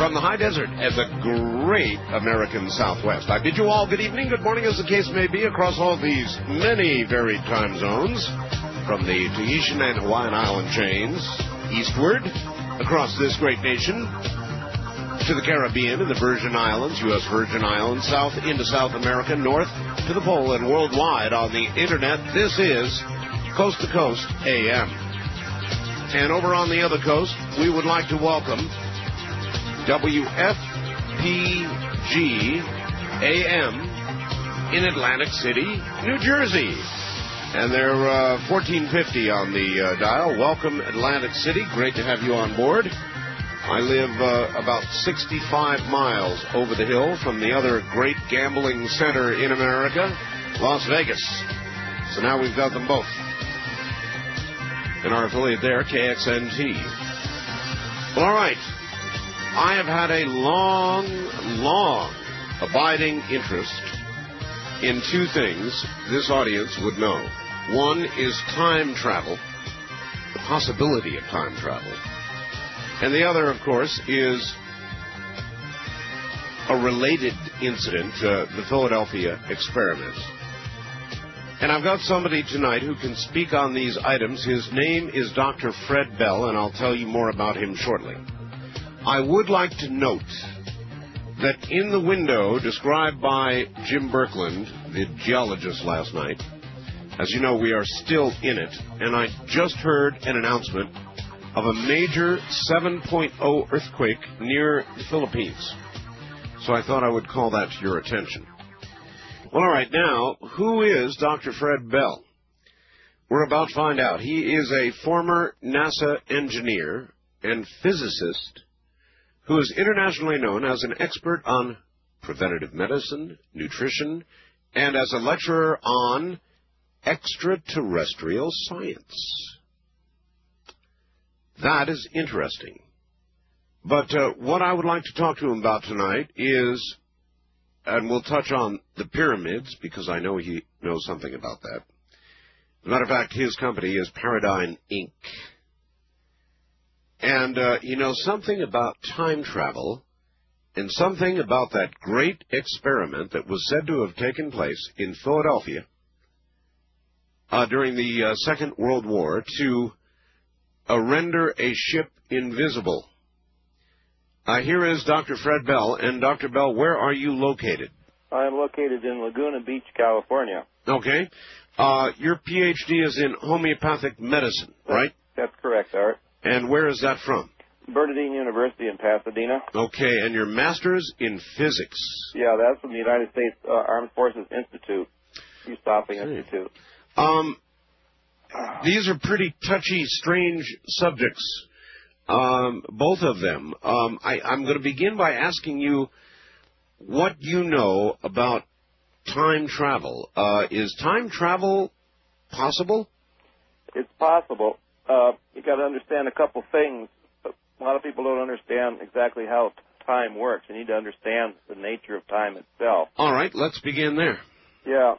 from the high desert and the great American Southwest. I bid you all good evening, good morning, as the case may be, across all these many varied time zones, from the Tahitian and Hawaiian island chains, eastward, across this great nation, to the Caribbean and the Virgin Islands, U.S. Virgin Islands, south into South America, north to the pole, and worldwide on the Internet. This is Coast to Coast AM. And over on the other coast, we would like to welcome WFPG AM in Atlantic City, New Jersey. And they're 1450 on the dial. Welcome, Atlantic City. Great to have you on board. I live about 65 miles over the hill from the other great gambling center in America, Las Vegas. So now we've got them both. And our affiliate there, KXNT. Well, all right. I have had a long abiding interest in two things this audience would know. One is time travel, the possibility of time travel. And the other, of course, is a related incident, the Philadelphia experiment. And I've got somebody tonight who can speak on these items. His name is Dr. Fred Bell, and I'll tell you more about him shortly. I would like to note that in the window described by Jim Birkeland, the geologist, last night, as you know, we are still in it, and I just heard an announcement of a major 7.0 earthquake near the Philippines. So I thought I would call that to your attention. Well, all right, now, who is Dr. Fred Bell? We're about to find out. He is a former NASA engineer and physicist who is internationally known as an expert on preventative medicine, nutrition, and as a lecturer on extraterrestrial science. That is interesting. But what I would like to talk to him about tonight is, and we'll touch on the pyramids, because I know he knows something about that. As a matter of fact, his company is Paradigm Inc. And he knows something about time travel and something about that great experiment that was said to have taken place in Philadelphia during the Second World War to render a ship invisible. Here is Dr. Fred Bell. And Dr. Bell, where are you located? I'm located in Laguna Beach, California. Okay. Your PhD is in homeopathic medicine, right? That's correct, Art. And where is that from? Bernardine University in Pasadena. Okay, and your master's in physics. Yeah, that's from the United States Armed Forces Institute, USAPA Institute. These are pretty touchy, strange subjects, both of them. I'm going to begin by asking you what you know about time travel. Is time travel possible? It's possible. You got to understand a couple things. A lot of people don't understand exactly how time works. You need to understand the nature of time itself. All right, let's begin there. Yeah.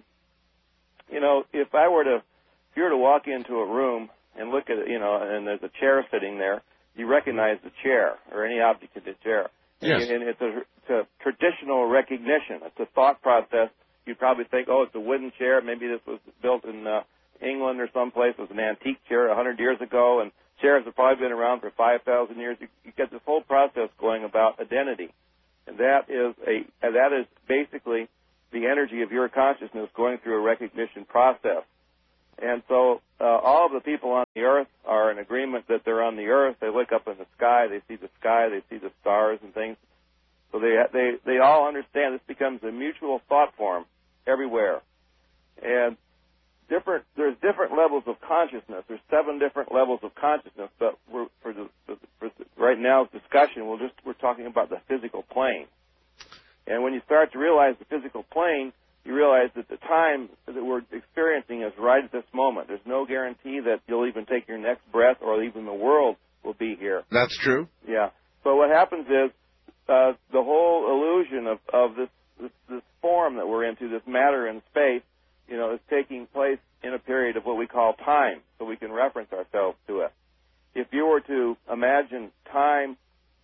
If you were to walk into a room and look at it, and there's a chair sitting there, you recognize the chair or any object in the chair. Yes. And it's a traditional recognition. It's a thought process. You probably think, oh, it's a wooden chair. Maybe this was built in England or someplace. It was an antique chair 100 years ago, and chairs have probably been around for 5,000 years. You get this whole process going about identity, and that is basically the energy of your consciousness going through a recognition process. And so all of the people on the Earth are in agreement that they're on the Earth. They look up in the sky. They see the sky. They see the stars and things. So they all understand this becomes a mutual thought form everywhere. And there's different levels of consciousness. There's 7 different levels of consciousness, but for right now's discussion, we're talking about the physical plane. And when you start to realize the physical plane, you realize that the time that we're experiencing is right at this moment. There's no guarantee that you'll even take your next breath or even the world will be here. That's true. Yeah. So what happens is the whole illusion of this form that we're into, this matter in space, is taking place in a period of what we call time, so we can reference ourselves to it. If you were to imagine time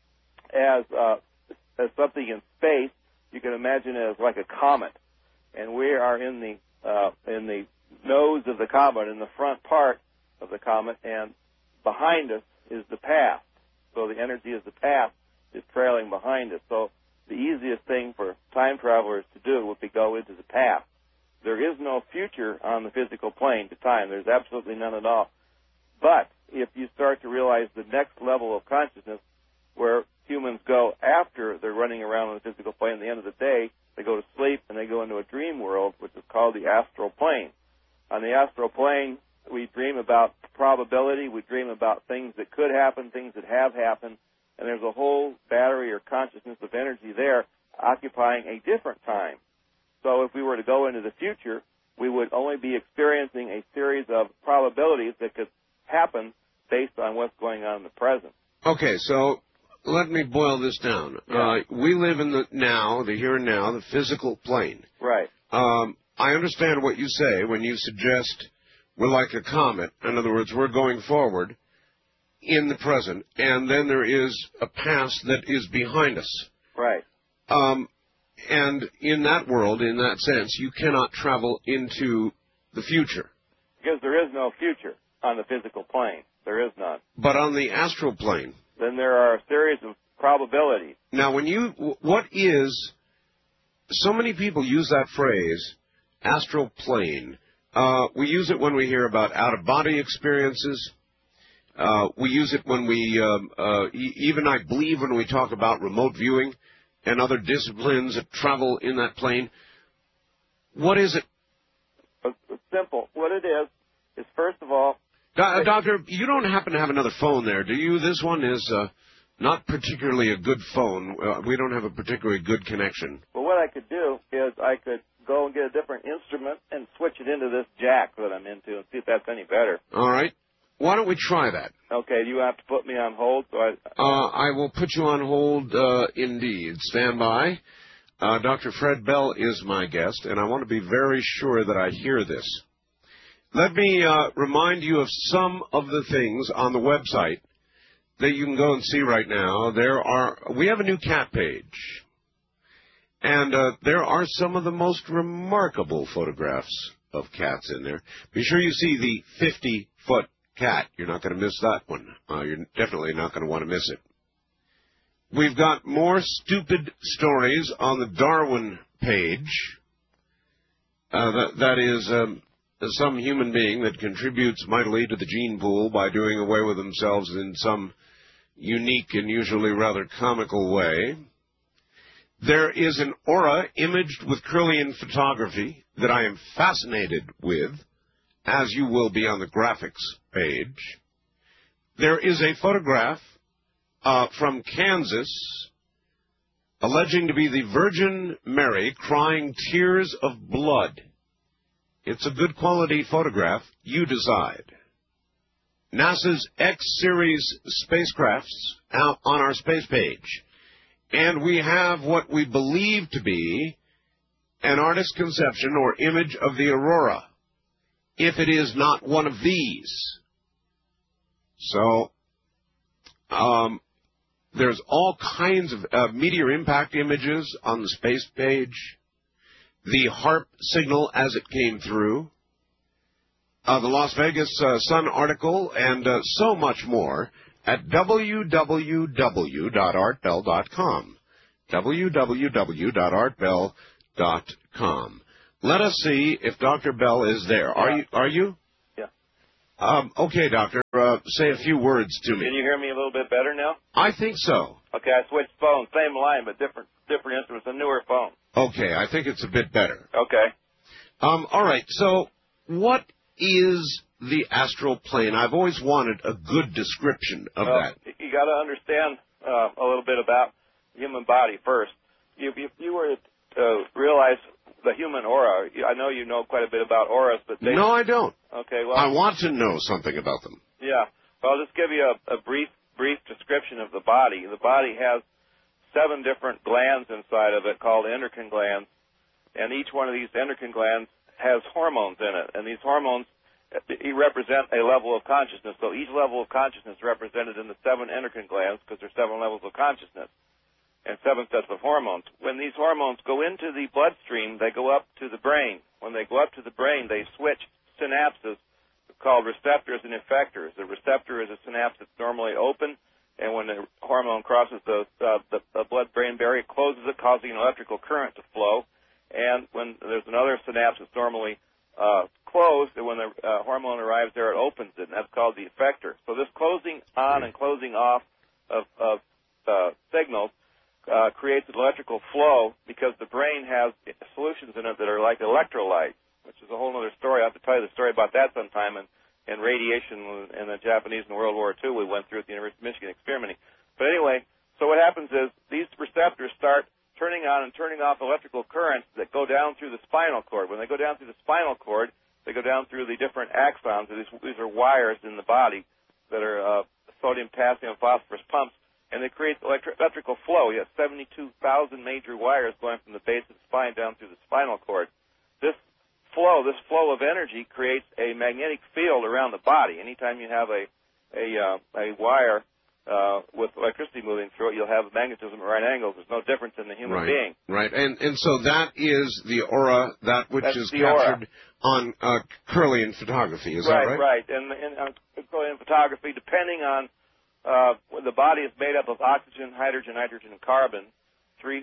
as something in space, you can imagine it as like a comet, and we are in the nose of the comet, in the front part of the comet, and behind us is the past. So the energy of the past is trailing behind us. So the easiest thing for time travelers to do would be go into the past. There is no future on the physical plane to time. There's absolutely none at all. But if you start to realize the next level of consciousness where humans go after they're running around on the physical plane, at the end of the day, they go to sleep and they go into a dream world, which is called the astral plane. On the astral plane, we dream about probability. We dream about things that could happen, things that have happened, and there's a whole battery or consciousness of energy there occupying a different time. So if we were to go into the future, we would only be experiencing a series of probabilities that could happen based on what's going on in the present. Okay, so let me boil this down. Yeah. We live in the now, the here and now, the physical plane. Right. I understand what you say when you suggest we're like a comet. In other words, we're going forward in the present, and then there is a past that is behind us. Right. And in that world, in that sense, you cannot travel into the future. Because there is no future on the physical plane. There is none. But on the astral plane. Then there are a series of probabilities. Now, so many people use that phrase, astral plane. We use it when we hear about out-of-body experiences. We use it when even I believe when we talk about remote viewing and other disciplines that travel in that plane. What is it? It's simple. What it is first of all... Doctor, you don't happen to have another phone there, do you? This one is not particularly a good phone. We don't have a particularly good connection. Well, what I could do is I could go and get a different instrument and switch it into this jack that I'm into and see if that's any better. All right. Why don't we try that? Okay, you have to put me on hold. So I will put you on hold, indeed. Stand by. Dr. Fred Bell is my guest, and I want to be very sure that I hear this. Let me remind you of some of the things on the website that you can go and see right now. We have a new cat page, and there are some of the most remarkable photographs of cats in there. Be sure you see the 50-foot cat. You're not going to miss that one. You're definitely not going to want to miss it. We've got more stupid stories on the Darwin page. That is some human being that contributes mightily to the gene pool by doing away with themselves in some unique and usually rather comical way. There is an aura imaged with Kirlian photography that I am fascinated with, as you will be on the graphics page. There is a photograph from Kansas alleging to be the Virgin Mary crying tears of blood. It's a good quality photograph. You decide. NASA's X-Series spacecrafts out on our space page. And we have what we believe to be an artist's conception or image of the aurora, if it is not one of these. So, there's all kinds of meteor impact images on the space page, the HAARP signal as it came through, the Las Vegas Sun article, and so much more at www.artbell.com. www.artbell.com. Let us see if Dr. Bell is there. Are you? Yeah. Okay, Doctor. Say a few words to me. Can you hear me a little bit better now? I think so. Okay, I switched phones. Same line, but different instruments. A newer phone. Okay, I think it's a bit better. Okay. All right. So, what is the astral plane? I've always wanted a good description of that. You got to understand a little bit about the human body first. If you were to realize the human aura, I know you know quite a bit about auras, but No, I don't. Okay, well, I want to know something about them. Yeah. Well, I'll just give you a brief description of the body. The body has 7 different glands inside of it called endocrine glands, and each one of these endocrine glands has hormones in it, and these hormones represent a level of consciousness. So each level of consciousness represented in the 7 endocrine glands, because there's 7 levels of consciousness and 7 sets of hormones. When these hormones go into the bloodstream, they go up to the brain. When they go up to the brain, they switch synapses called receptors and effectors. The receptor is a synapse that's normally open, and when the hormone crosses the blood-brain barrier, it closes it, causing an electrical current to flow. And when there's another synapse that's normally closed, and when the hormone arrives there, it opens it, and that's called the effector. So this closing on and closing off of signals creates an electrical flow, because the brain has solutions in it that are like electrolytes, which is a whole other story. I have to tell you the story about that sometime, and radiation and the Japanese in World War II we went through at the University of Michigan experimenting. But anyway, so what happens is these receptors start turning on and turning off electrical currents that go down through the spinal cord. When they go down through the spinal cord, they go down through the different axons. These are wires in the body that are sodium, potassium, phosphorus pumps, and they create electrical flow. You have 72,000 major wires going from the base of the spine down through the spinal cord. This flow of energy creates a magnetic field around the body. Anytime you have a wire with electricity moving through it, you'll have magnetism at right angles. There's no difference in the human being. Right, and so that is the aura, that which is captured on Kirlian photography. Is that right? Right. And Kirlian photography, depending on the body is made up of oxygen, hydrogen, nitrogen, and carbon, three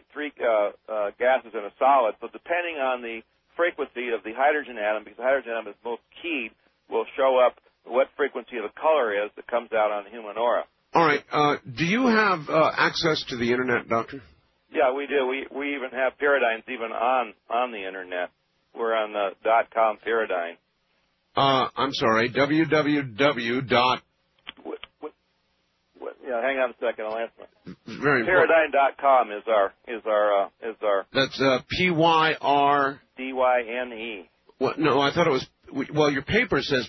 gases in a solid. So depending on the frequency of the hydrogen atom, because the hydrogen atom is most keyed, will show up what frequency of the color is that comes out on the human aura. All right. Do you have access to the Internet, Doctor? Yeah, we do. We even have Paradigms even on the Internet. We're on the .com Paradigm. I'm sorry, www. Yeah, hang on a second. I'll answer. Very important. Paradigm.com is our. That's PYR. DYNE. What? No, I thought it was. Well, your paper says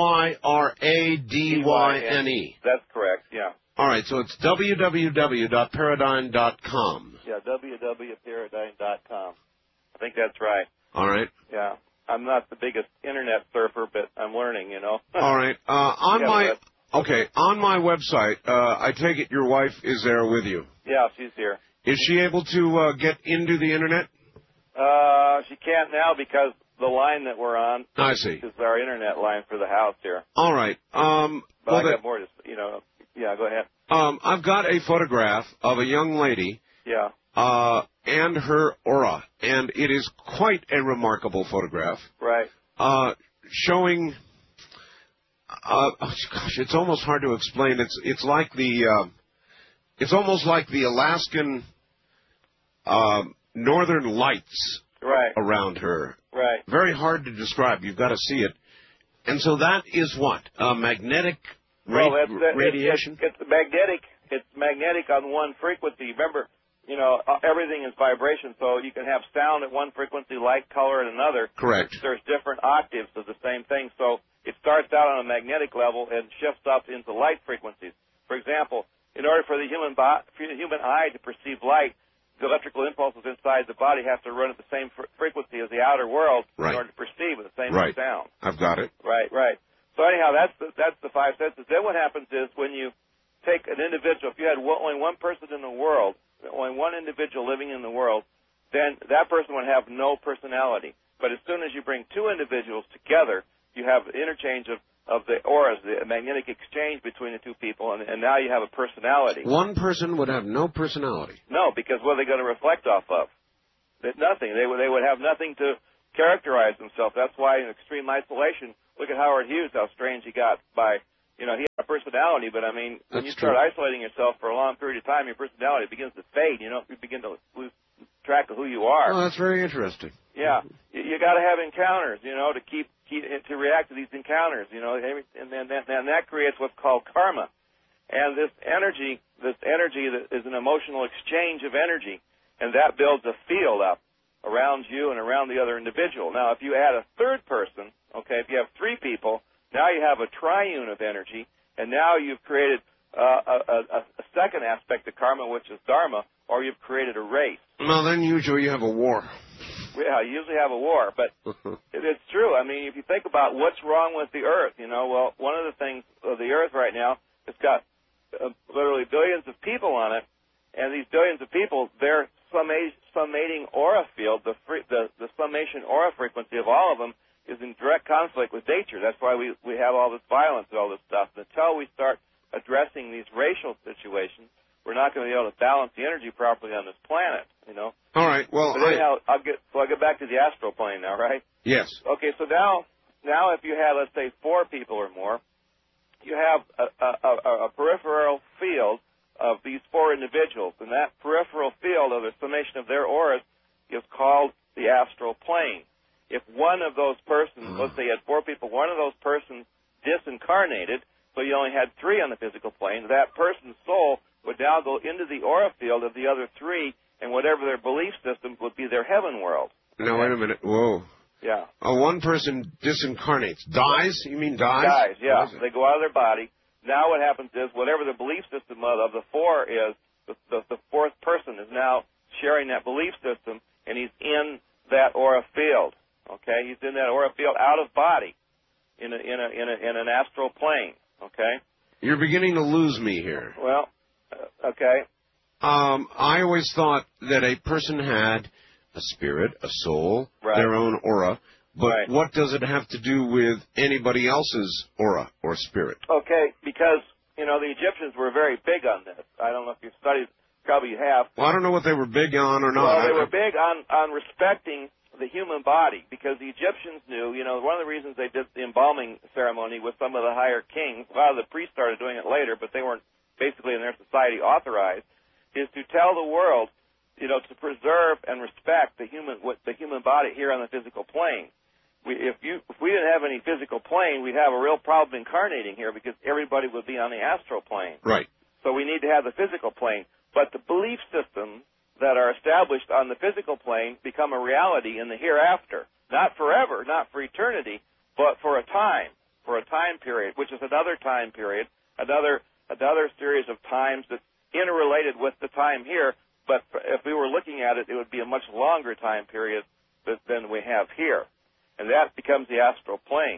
PYRADYNE. That's correct. Yeah. All right, so it's www.paradigm.com. Yeah, www.paradigm.com. I think that's right. All right. Yeah, I'm not the biggest internet surfer, but I'm learning. You know. All right. On my website, I take it your wife is there with you. Yeah, she's here. Is she able to get into the Internet? She can't now because the line that we're on is our Internet line for the house here. All right. But I got more to, yeah, go ahead. I've got a photograph of a young lady. Yeah. And her aura, and it is quite a remarkable photograph. Right. Showing. It's almost hard to explain. It's like it's almost like the Alaskan northern lights around her. Right. Very hard to describe. You've got to see it. And so that is what? Magnetic radiation? It's magnetic. It's magnetic on one frequency. Remember, everything is vibration, so you can have sound at one frequency, light, color at another. Correct. There's different octaves of the same thing. So it starts out on a magnetic level and shifts up into light frequencies. For example, in order for the human eye to perceive light, the electrical impulses inside the body have to run at the same frequency as the outer world in order to perceive the same sound. I've got it. Right. So anyhow, that's the five senses. Then what happens is when you take an individual, if you had only one person in the world, only one individual living in the world, then that person would have no personality. But as soon as you bring two individuals together, you have interchange of the auras, the magnetic exchange between the two people, and now you have a personality. One person would have no personality. No, because what are they going to reflect off of? Nothing. They would have nothing to characterize themselves. That's why in extreme isolation, look at Howard Hughes, how strange he got by, he had a personality, but I mean, when you start isolating yourself for a long period of time, your personality begins to fade. You begin to lose track of who you are. Oh, that's very interesting. Yeah, you got to have encounters, to react to these encounters, and then that creates what's called karma. And this energy that is an emotional exchange of energy, and that builds a field up around you and around the other individual. Now, if you add a third person, if you have three people, now you have a triune of energy, and now you've created a second aspect of karma, which is dharma, or you've created a race. Well, then usually you have a war. Yeah, you usually have a war, but it's true. I mean, if you think about what's wrong with the Earth, well, one of the things of the Earth right now, it's got literally billions of people on it, and these billions of people, their summating aura field, the summation aura frequency of all of them is in direct conflict with nature. That's why we have all this violence and all this stuff. Until we start addressing these racial situations, we're not going to be able to balance the energy properly on this planet, All right. Well, but anyhow, I'll get back to the astral plane now, right? Yes. Okay. So now if you have, let's say, 4 people or more, you have a peripheral field of these 4 individuals, and that peripheral field of the summation of their auras is called the astral plane. If one of those persons, let's say you had 4 people, one of those persons disincarnated, so you only had 3 on the physical plane, that person's soul would now go into the aura field of the other 3, and whatever their belief system would be their heaven world. Now, wait a minute. Whoa. Yeah. One person disincarnates. Dies? You mean dies? Dies, yeah. They go out of their body. Now what happens is whatever the belief system of the 4 is, the 4th person is now sharing that belief system, and he's in that aura field. Okay? He's in that aura field out of body in an astral plane. Okay? You're beginning to lose me here. Well, okay. I always thought that a person had a spirit, a soul, their own aura, but what does it have to do with anybody else's aura or spirit? Okay, because, the Egyptians were very big on this. I don't know if you've studied, probably you have. Well, I don't know what they were big on or not. Well, they were big on respecting the human body, because the Egyptians knew, one of the reasons they did the embalming ceremony with some of the higher kings, a lot of the priests started doing it later, but they weren't basically in their society authorized, is to tell the world, to preserve and respect the human body here on the physical plane. If we didn't have any physical plane, we'd have a real problem incarnating here, because everybody would be on the astral plane. Right. So we need to have the physical plane. But the belief systems that are established on the physical plane become a reality in the hereafter. Not forever, not for eternity, but for a time period, which is another time period, another series of times that's interrelated with the time here, but if we were looking at it, it would be a much longer time period than we have here. And that becomes the astral plane.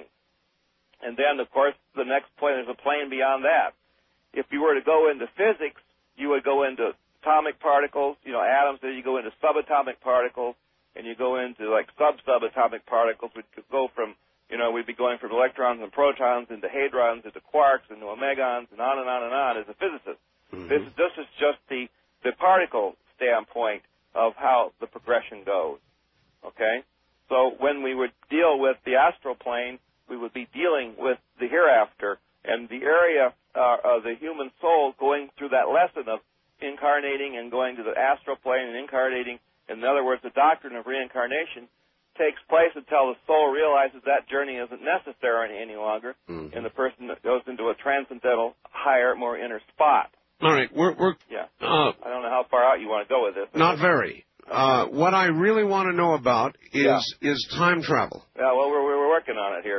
And then, of course, the next plane, there's a plane beyond that. If you were to go into physics, you would go into atomic particles, atoms, then you go into subatomic particles, and you go into, like, sub-subatomic particles. We'd go from, we'd be going from electrons and protons into hadrons, into quarks, into omegons, and on and on and on as a physicist. Mm-hmm. This is just the particle standpoint of how the progression goes, okay? So when we would deal with the astral plane, we would be dealing with the hereafter, and the area of the human soul going through that lesson of incarnating and going to the astral plane and incarnating. In other words, the doctrine of reincarnation takes place until the soul realizes that journey isn't necessary any longer, and the person goes into a transcendental, higher, more inner spot. All right, we're yeah. I don't know how far out you want to go with this. Not very. What I really want to know about is time travel. Yeah, well, we're working on it here,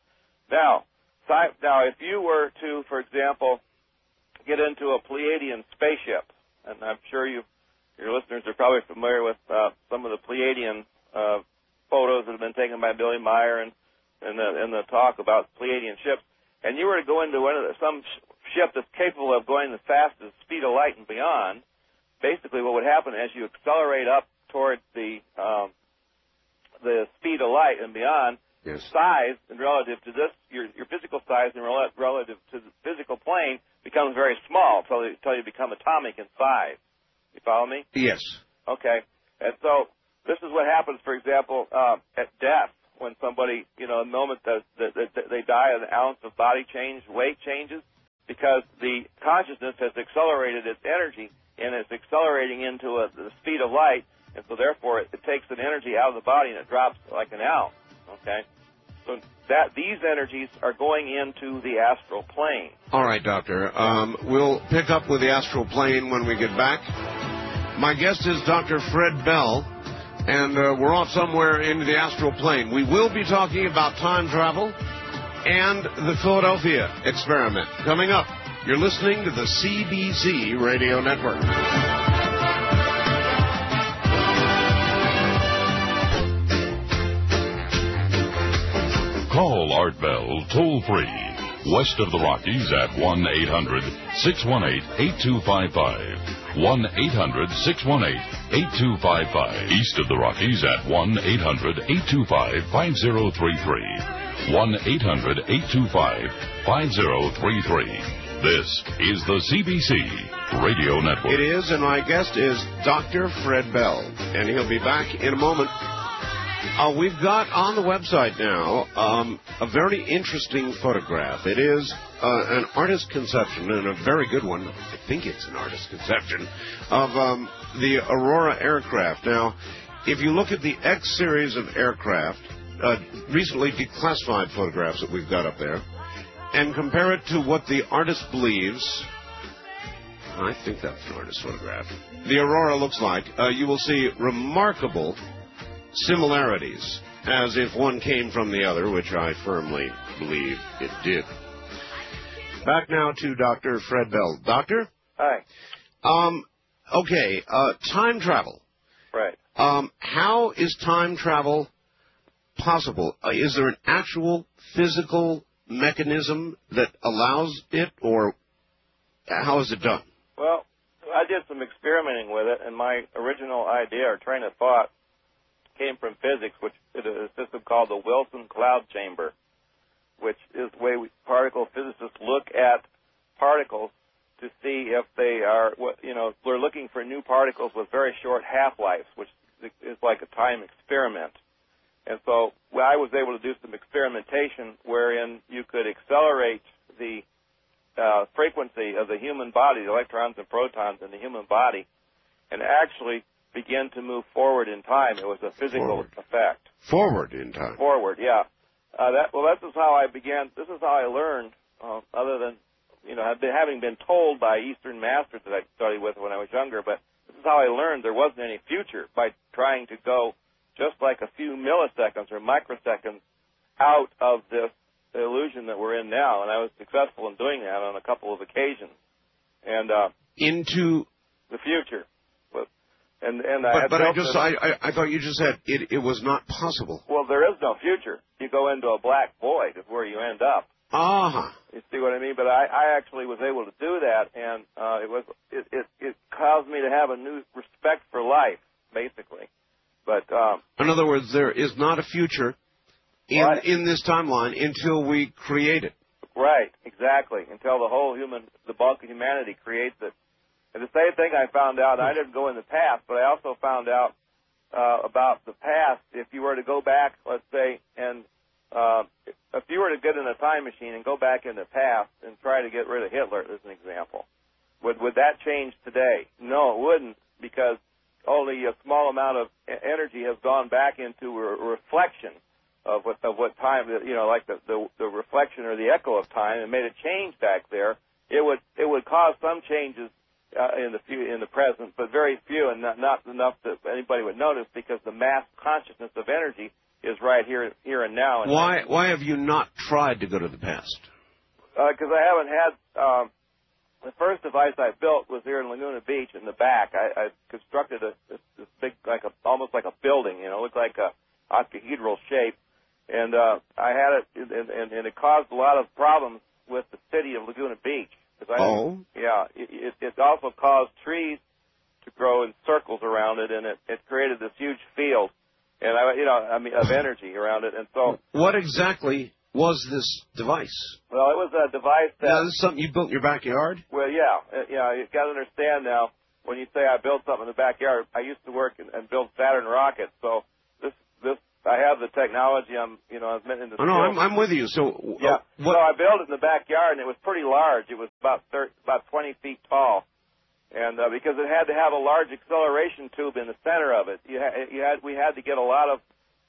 Now, if you were to, for example, get into a Pleiadian spaceship, and I'm sure your listeners are probably familiar with some of the Pleiadian photos that have been taken by Billy Meyer and the talk about Pleiadian ships, and you were to go into some ship that's capable of going the fastest speed of light and beyond, basically what would happen as you accelerate up towards the speed of light and beyond, size and relative to this, your physical size and relative to the physical plane becomes very small until you become atomic in size. You follow me? Yes. Okay. And so this is what happens, for example, at death, when somebody, the moment that they die, an ounce of body change, weight changes, because the consciousness has accelerated its energy, and it's accelerating into the speed of light, and so therefore it takes an energy out of the body and it drops like an ounce, okay? So these energies are going into the astral plane. All right, Doctor. We'll pick up with the astral plane when we get back. My guest is Dr. Fred Bell, and we're off somewhere into the astral plane. We will be talking about time travel and the Philadelphia experiment. Coming up, you're listening to the CBC Radio Network. Call Art Bell toll-free. West of the Rockies at 1-800-618-8255. 1-800-618-8255. East of the Rockies at 1-800-825-5033. 1-800-825-5033. This is the CBC Radio Network. It is, and my guest is Dr. Fred Bell, and he'll be back in a moment. We've got on the website now a very interesting photograph. It is an artist's conception, and a very good one. I think it's an artist's conception of the Aurora aircraft. Now, if you look at the X series of aircraft, recently declassified photographs that we've got up there, and compare it to what the artist believes, I think that's an artist's photograph, the Aurora looks like, you will see remarkable similarities, as if one came from the other, which I firmly believe it did. Back now to Dr. Fred Bell. Doctor? Hi. Okay, time travel. Right. How is time travel possible? Is there an actual physical mechanism that allows it, or how is it done? Well, I did some experimenting with it, and my original idea or train of thought came from physics, which is a system called the Wilson Cloud Chamber, which is the way particle physicists look at particles to see if they are, we're looking for new particles with very short half-lives, which is like a time experiment. And so I was able to do some experimentation wherein you could accelerate the frequency of the human body, the electrons and protons in the human body, and actually begin to move forward in time. It was a physical effect. Forward in time. Forward, yeah. This is how I began. This is how I learned, other than, having been told by Eastern masters that I studied with when I was younger, but this is how I learned there wasn't any future by trying to go just like a few milliseconds or microseconds out of this illusion that we're in now. And I was successful in doing that on a couple of occasions. And into the future. I thought you just said it was not possible. Well, there is no future. You go into a black void is where you end up. Uh-huh. You see what I mean? But I actually was able to do that, and it caused me to have a new respect for life, basically. But in other words, there is not a future in this timeline until we create it. Right, exactly. Until the bulk of humanity creates it. And the same thing I found out, I didn't go in the past, but I also found out about the past. If you were to go back, let's say, and if you were to get in a time machine and go back in the past and try to get rid of Hitler, as an example, would that change today? No, it wouldn't, because only a small amount of energy has gone back into a reflection of what time, like the reflection or the echo of time, and made a change back there. It would cause some changes in the present, but very few, and not enough that anybody would notice, because the mass consciousness of energy is right here and now. And why have you not tried to go to the past? Because I haven't had. The first device I built was here in Laguna Beach in the back. I constructed this big, almost like a building. It looked like a octahedral shape, and I had it, and it caused a lot of problems with the city of Laguna Beach. Yeah. It also caused trees to grow in circles around it, and it created this huge field, and of energy around it. And so, what exactly was this device? Well, it was a device that. Now, this is something you built in your backyard? Well, yeah. You've got to understand now. When you say I built something in the backyard, I used to work and build Saturn rockets. So this I have the technology. I'm in the. Oh, no, I'm with you. So yeah. So I built it in the backyard, and it was pretty large. It was about 20 feet tall, and because it had to have a large acceleration tube in the center of it, we had to get a lot of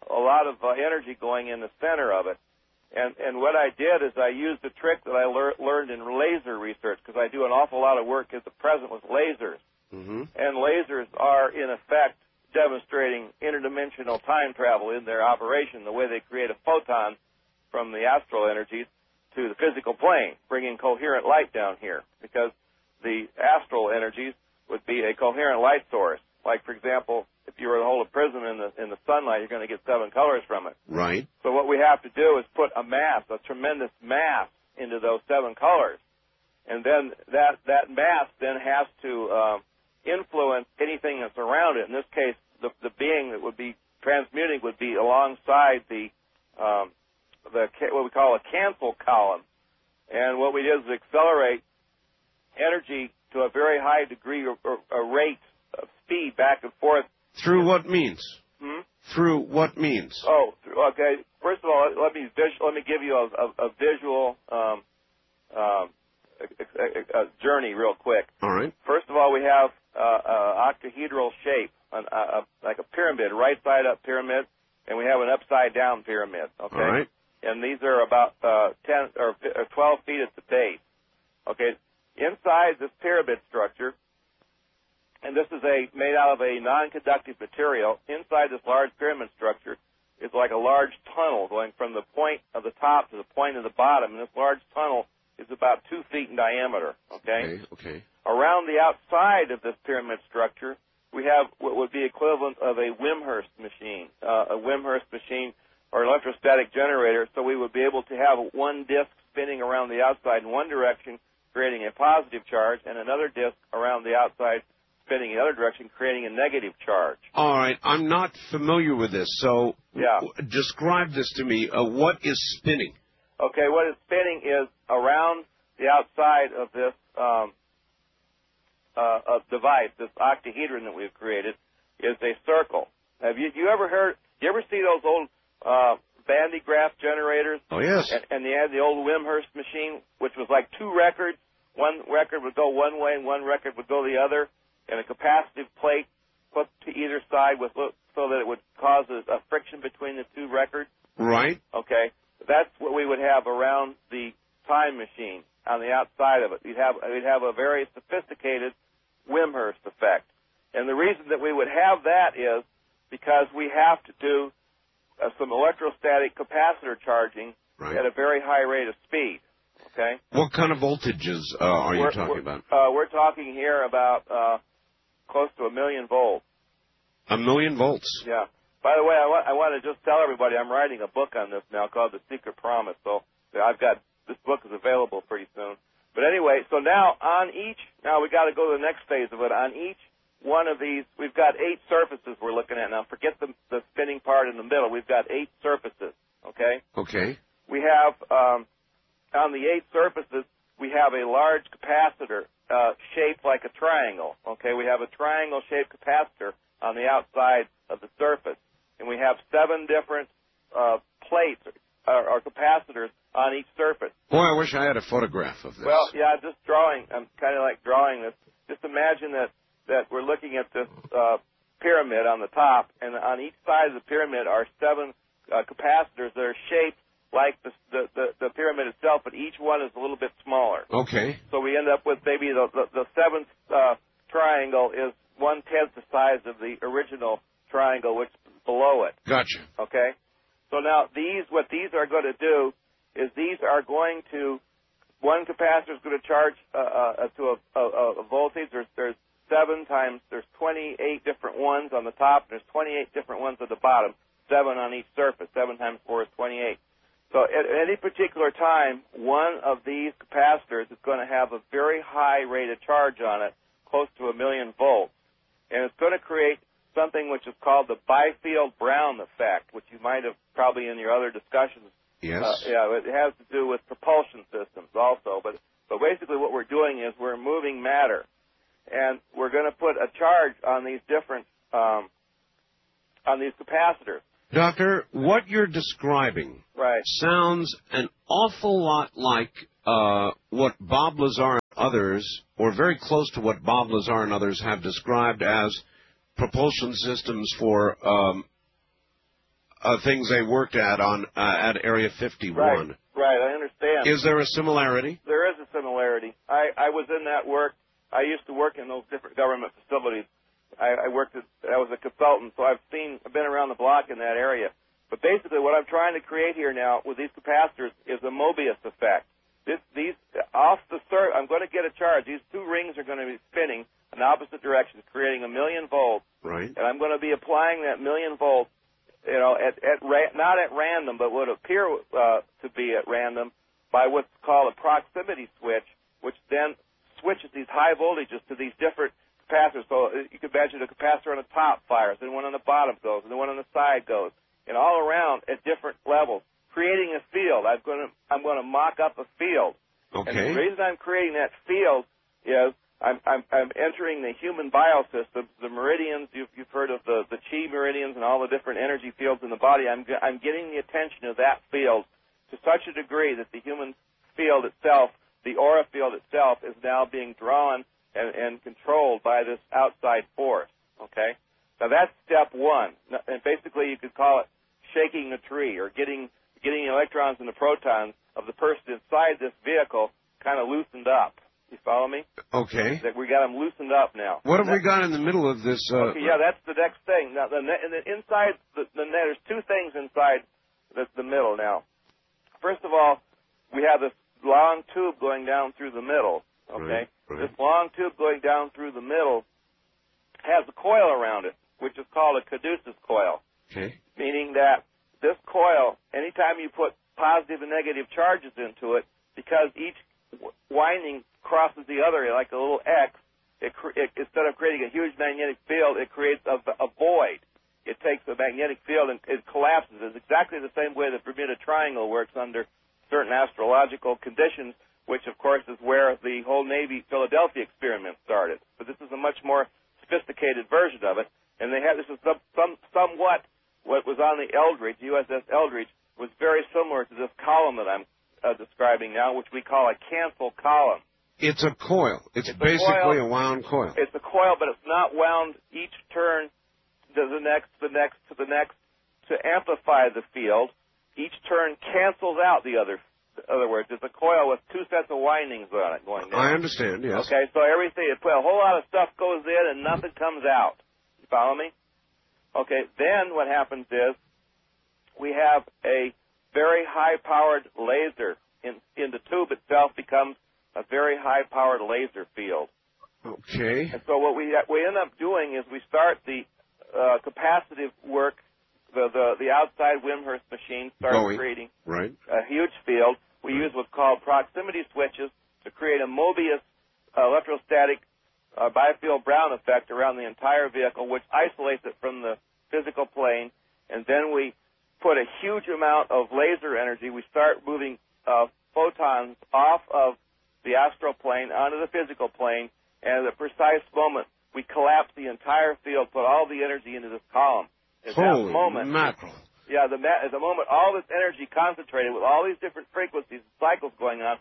energy going in the center of it. And what I did is I used a trick that I learned in laser research, because I do an awful lot of work at the present with lasers. Mm-hmm. And lasers are, in effect, demonstrating interdimensional time travel in their operation, the way they create a photon from the astral energies to the physical plane, bringing coherent light down here, because the astral energies would be a coherent light source. Like, for example, if you were to hold a prism in the sunlight, you're going to get 7 colors from it. Right. So what we have to do is put a tremendous mass into those 7 colors. And then that mass then has to influence anything that's around it. In this case, the being that would be transmuting would be alongside the what we call a cancel column. And what we did is accelerate energy to a very high degree or a rate of speed back and forth. Through what means? Through what means? Oh, okay. First of all, let me give you a visual journey real quick. All right. First of all, we have octahedral shape, like a pyramid, right side up pyramid, and we have an upside down pyramid. Okay. All right. And these are about 10 or 12 feet at the base. Okay. Inside this pyramid structure, and this is made out of a non-conductive material. Inside this large pyramid structure is like a large tunnel going from the point of the top to the point of the bottom. And this large tunnel is about 2 feet in diameter. Okay. Okay. Around the outside of this pyramid structure, we have what would be equivalent of a Wimshurst machine, or electrostatic generator. So we would be able to have one disc spinning around the outside in one direction, creating a positive charge, and another disc around the outside spinning in the other direction, creating a negative charge. All right. I'm not familiar with this, so yeah. Describe this to me. What is spinning? Okay, what is spinning is around the outside of this device, this octahedron that we've created, is a circle. Have you ever see those old Van de Graaff generators? Oh, yes. And they had the old Wimshurst machine, which was like 2 records. One record would go one way and one record would go the other, and a capacitive plate put to either side so that it would cause a friction between the 2 records. Right. Okay. That's what we would have around the time machine on the outside of it. We'd have a very sophisticated Wimshurst effect. And the reason that we would have that is because we have to do some electrostatic capacitor charging at a very high rate of speed. Okay. What kind of voltages are you talking about? We're talking here about close to 1 million volts. 1 million volts? Yeah. By the way, I want to just tell everybody I'm writing a book on this now called The Secret Promise. So this book is available pretty soon. But anyway, so now we got to go to the next phase of it. On each one of these, we've got 8 surfaces we're looking at now. Forget the spinning part in the middle. We've got 8 surfaces. Okay. Okay. We have on the 8 surfaces, we have a large capacitor shaped like a triangle. Okay, we have a triangle-shaped capacitor on the outside of the surface, and we have 7 different plates or capacitors on each surface. Boy, I wish I had a photograph of this. Well, yeah, I'm kind of like drawing this. Just imagine that we're looking at this pyramid on the top, and on each side of the pyramid are 7 capacitors that are shaped like the pyramid itself, but each one is a little bit smaller. Okay. So we end up with maybe the 7th triangle is 1/10 the size of the original triangle, which is below it. Gotcha. Okay. So now what these are going to do is these are going to, one capacitor is going to charge to a voltage. There's 7 times, there's 28 different ones on the top, and there's 28 different ones at the bottom, 7 on each surface. 7 times 4 is 28. So at any particular time, one of these capacitors is going to have a very high rate of charge on it, close to 1 million volts. And it's going to create something which is called the Byfield-Brown effect, which you might have probably in your other discussions. Yes. It has to do with propulsion systems also. But basically what we're doing is we're moving matter. And we're going to put a charge on these different, on these capacitors. Doctor, what you're describing sounds an awful lot like what Bob Lazar and others, or very close to what Bob Lazar and others have described as propulsion systems for things they worked at at Area 51. Right, I understand. Is there a similarity? There is a similarity. I was in that work. I used to work in those different government facilities. I was a consultant, so I've been around the block in that area. But basically what I'm trying to create here now with these capacitors is a Mobius effect. I'm going to get a charge. These 2 rings are going to be spinning in opposite directions, creating 1,000,000 volts. Right. And I'm going to be applying that 1,000,000 volts, not at random, but would appear to be at random by what's called a proximity switch, which then switches these high voltages to these different capacitors. So you can imagine a capacitor on the top fires, and one on the bottom goes, and the one on the side goes, and all around at different levels, creating a field. I'm going to mock up a field. Okay. And the reason I'm creating that field is I'm entering the human biosystems, the meridians. You've heard of the chi meridians and all the different energy fields in the body. I'm getting the attention of that field to such a degree that the human field itself, the aura field itself, is now being drawn and controlled by this outside force. Okay? Now that's step one. And basically you could call it shaking the tree, or getting the electrons and the protons of the person inside this vehicle kind of loosened up. You follow me? Okay. That we got them loosened up now. What have we got in the middle of this? Okay, yeah, that's the next thing. Now, inside the net, there's two things inside the middle now. First of all, we have this long tube going down through the middle. Okay? Right. This long tube going down through the middle has a coil around it, which is called a caduceus coil. Okay. Meaning that this coil, anytime you put positive and negative charges into it, because each winding crosses the other like a little X, instead of creating a huge magnetic field, it creates a void. It takes the magnetic field and it collapses. It's exactly the same way the Bermuda Triangle works under certain astrological conditions, which, of course, is where the whole Navy Philadelphia experiment started. But this is a much more sophisticated version of it. And this is somewhat what was on the Eldridge, USS Eldridge, was very similar to this column that I'm describing now, which we call a cancel column. It's a coil. It's basically a wound coil. It's a coil, but it's not wound each turn to the next, to amplify the field. Each turn cancels out the other. In other words, it's a coil with two sets of windings on it going down. I understand, yes. Okay, so everything, a whole lot of stuff goes in and nothing comes out. You follow me? Okay, then what happens is we have a very high-powered laser. In the tube itself becomes a very high-powered laser field. Okay. And so what we end up doing is we start the capacitive work. The outside Wimshurst machine starts creating a huge field. We use what's called proximity switches to create a Mobius electrostatic bifield Brown effect around the entire vehicle, which isolates it from the physical plane. And then we put a huge amount of laser energy. We start moving photons off of the astral plane onto the physical plane, and at a precise moment, we collapse the entire field, put all the energy into this column. At Holy that moment, mackerel. Yeah, at the moment, all this energy concentrated with all these different frequencies and cycles going on,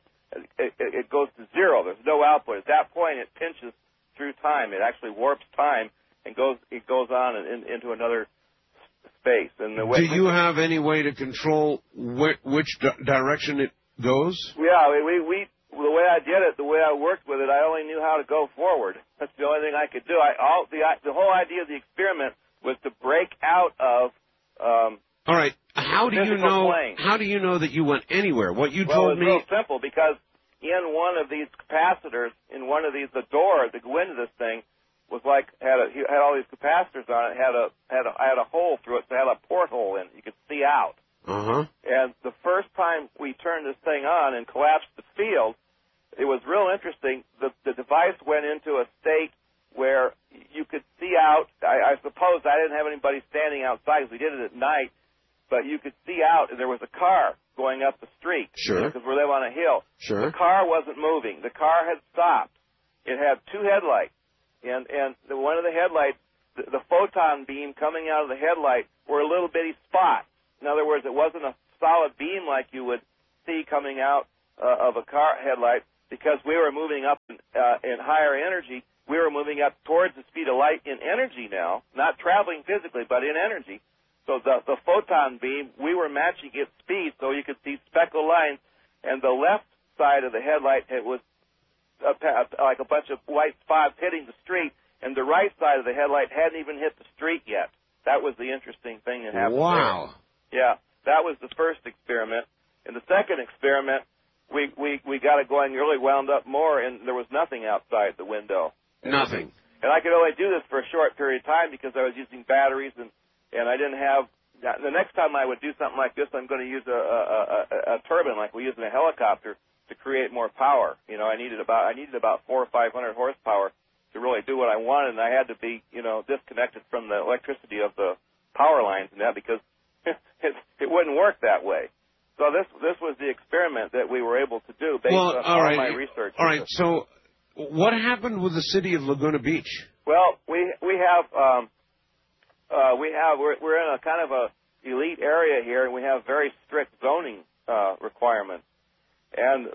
it goes to zero. There's no output. At that point, it pinches through time. It actually warps time and goes on into another space. And do you have any way to control which direction it goes? Yeah, the way I did it, the way I worked with it, I only knew how to go forward. That's the only thing I could do. The whole idea of the experiment was to break out of. All right. How do you know? Plane. How do you know that you went anywhere? What you told me. Well, it's real simple, because in one of these capacitors, in one of these, the door to go into this thing was had all these capacitors on it. Had a hole through it, so it had a porthole in it. You could see out. And the first time we turned this thing on and collapsed the field, it was real interesting. The device went into a state where you could see out. I suppose I didn't have anybody standing outside because we did it at night, but you could see out, and there was a car going up the street. Sure. Because we live on a hill. Sure. The car wasn't moving. The car had stopped. It had two headlights, and one of the headlights, the photon beam coming out of the headlight were a little bitty spots. In other words, it wasn't a solid beam like you would see coming out of a car headlight, because we were moving up in higher energy. We were moving up towards the speed of light in energy now, not traveling physically, but in energy. So the photon beam, we were matching its speed, so you could see speckled lines. And the left side of the headlight, it was like a bunch of white spots hitting the street, and the right side of the headlight hadn't even hit the street yet. That was the interesting thing that happened. Wow. There. Yeah, that was the first experiment. In the second experiment, we got it going, really wound up more, and there was nothing outside the window. Nothing. And I could only do this for a short period of time because I was using batteries, and I didn't have. The next time I would do something like this, I'm going to use a turbine like we use in a helicopter to create more power. You know, I needed about 400 or 500 horsepower to really do what I wanted, and I had to be, disconnected from the electricity of the power lines and that because it wouldn't work that way. So this was the experiment that we were able to do based on all my research. All right. So what happened with the city of Laguna Beach? Well, we're in a kind of a elite area here, and we have very strict zoning requirements. And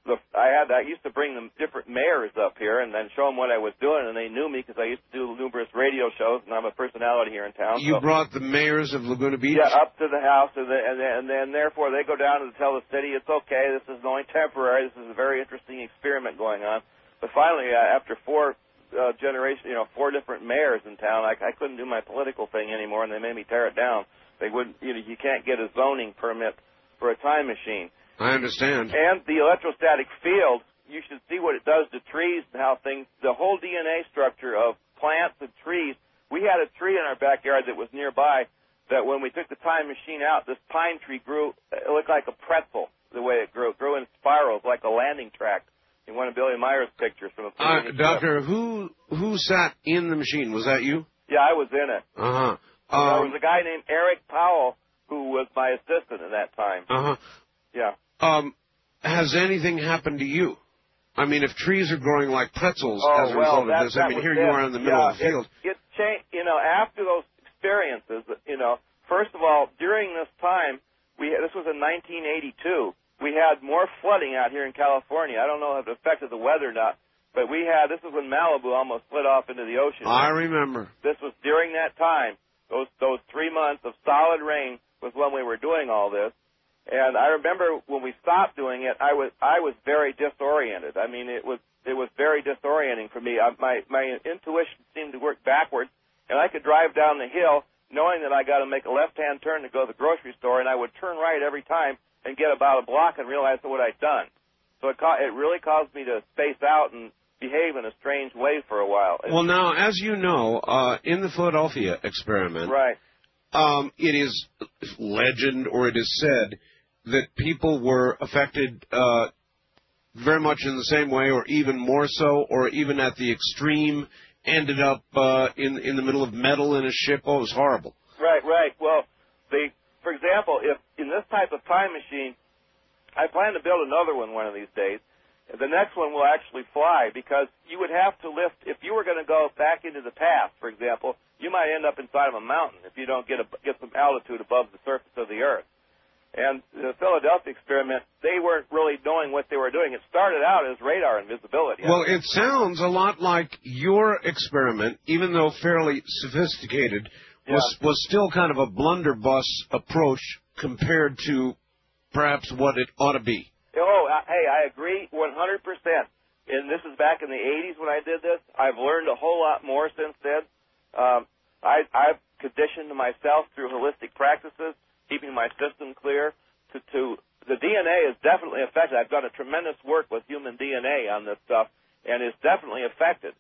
I used to bring them different mayors up here and then show them what I was doing, and they knew me because I used to do numerous radio shows, and I'm a personality here in town. You brought the mayors of Laguna Beach? Yeah, up to the house, and then therefore they go down and tell the city it's okay. This is only temporary. This is a very interesting experiment going on. But finally, after four different mayors in town, I couldn't do my political thing anymore, and they made me tear it down. They wouldn't. You can't get a zoning permit for a time machine. I understand. And the electrostatic field, you should see what it does to trees and how the whole DNA structure of plants and trees. We had a tree in our backyard that was nearby that when we took the time machine out, this pine tree grew, it looked like a pretzel the way it grew. It grew in spirals like a landing track in one of Billy Meyer's pictures from a Doctor, who sat in the machine? Was that you? Yeah, I was in it. Uh-huh. There was a guy named Eric Powell who was my assistant at that time. Uh-huh. Yeah. Has anything happened to you? I mean, if trees are growing like pretzels as a result of this, I mean, here you are in the middle of the field. It changed, after those experiences, first of all, during this time, this was in 1982, we had more flooding out here in California. I don't know if it affected the weather or not, but this is when Malibu almost slid off into the ocean. I remember. This was during that time. Those 3 months of solid rain was when we were doing all this. And I remember when we stopped doing it, I was very disoriented. I mean, it was very disorienting for me. My intuition seemed to work backwards, and I could drive down the hill knowing that I got to make a left-hand turn to go to the grocery store, and I would turn right every time and get about a block and realize what I'd done. So it really caused me to space out and behave in a strange way for a while. Well, now, as you know, in the Philadelphia experiment, right. It is legend, or it is said, that people were affected very much in the same way, or even more so, or even at the extreme, ended up in the middle of metal in a ship. Oh, it was horrible. Right. Well, for example, if in this type of time machine, I plan to build another one of these days. The next one will actually fly because you would have to lift. If you were going to go back into the past, for example, you might end up inside of a mountain if you don't get some altitude above the surface of the Earth. And the Philadelphia experiment, they weren't really knowing what they were doing. It started out as radar invisibility. Well, it sounds a lot like your experiment, even though fairly sophisticated, was still kind of a blunderbuss approach compared to perhaps what it ought to be. Oh, hey, I agree 100%. And this is back in the 80s when I did this. I've learned a whole lot more since then. I've conditioned myself through holistic practices, keeping my system clear. The DNA is definitely affected. I've done a tremendous work with human DNA on this stuff, and it's definitely affected.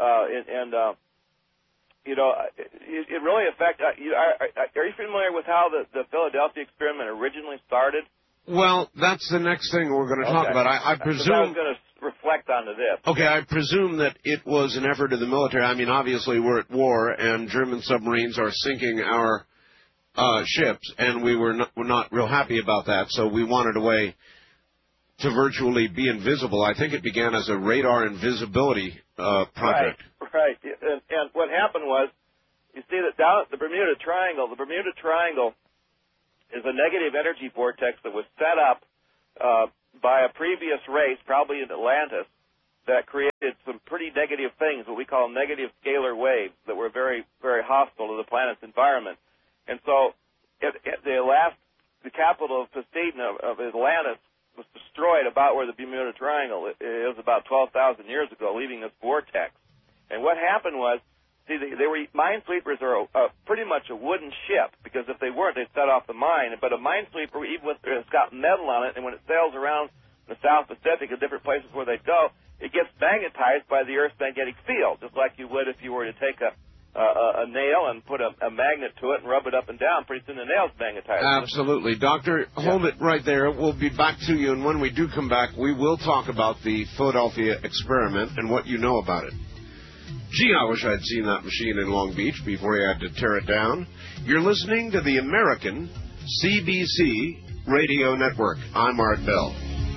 It really affects. Are you familiar with how the Philadelphia experiment originally started? Well, that's the next thing we're going to talk about. I presume. I was going to reflect onto this. Okay, I presume that it was an effort of the military. I mean, obviously we're at war, and German submarines are sinking our ships, and we're not real happy about that. So we wanted a way to virtually be invisible. I think it began as a radar invisibility project. Right. And what happened was, you see that down at the Bermuda Triangle is a negative energy vortex that was set up by a previous race, probably in Atlantis, that created some pretty negative things, what we call negative scalar waves, that were very, very hostile to the planet's environment. And so the capital of Poseidon, of Atlantis, was destroyed about where the Bermuda Triangle is about 12,000 years ago, leaving this vortex. And what happened was, minesweepers are pretty much a wooden ship, because if they weren't, they'd set off the mine. But a minesweeper, even if it's got metal on it, and when it sails around the South Pacific and different places where they go, it gets magnetized by the Earth's magnetic field, just like you would if you were to take a nail and put a magnet to it and rub it up and down. Pretty soon the nail's magnetized. Absolutely. Doctor, hold it right there. We'll be back to you, and when we do come back, we will talk about the Philadelphia experiment and what you know about it. Gee, I wish I'd seen that machine in Long Beach before you had to tear it down. You're listening to the American CBC Radio Network. I'm Art Bell.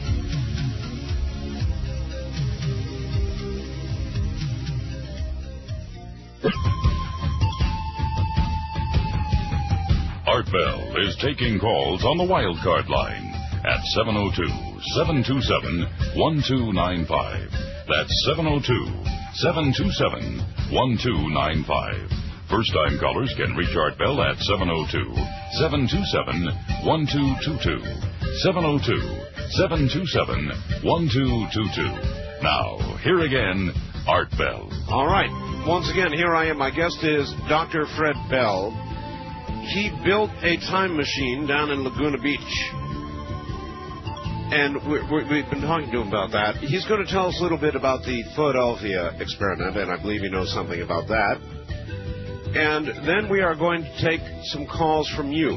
Art Bell is taking calls on the wildcard line at 702-727-1295. That's 702-727-1295. First-time callers can reach Art Bell at 702-727-1222. 702-727-1222. Now, here again, Art Bell. All right. Once again, here I am. My guest is Dr. Fred Bell. He built a time machine down in Laguna Beach, and we've been talking to him about that. He's going to tell us a little bit about the Philadelphia experiment, and I believe he knows something about that. And then we are going to take some calls from you.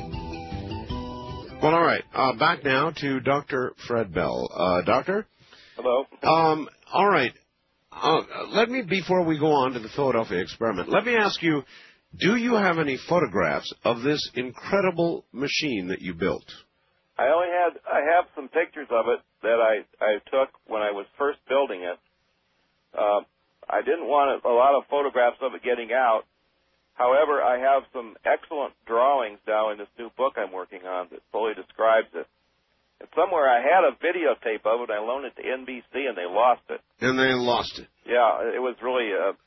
Well, all right. Back now to Dr. Fred Bell. Doctor? Hello. All right. Let me, before we go on to the Philadelphia experiment, let me ask you, do you have any photographs of this incredible machine that you built? I have some pictures of it that I took when I was first building it. I didn't want a lot of photographs of it getting out. However, I have some excellent drawings now in this new book I'm working on that fully describes it. And somewhere I had a videotape of it. I loaned it to NBC, and they lost it. And they lost it. Yeah, it was really,